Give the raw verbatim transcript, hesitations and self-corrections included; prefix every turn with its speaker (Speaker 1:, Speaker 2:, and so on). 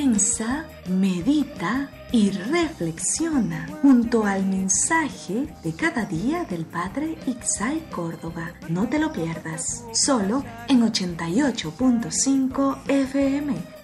Speaker 1: Piensa, medita y reflexiona junto al mensaje de cada día del Padre Itzhak Córdoba. No te lo pierdas, solo en ochenta y ocho punto cinco F M.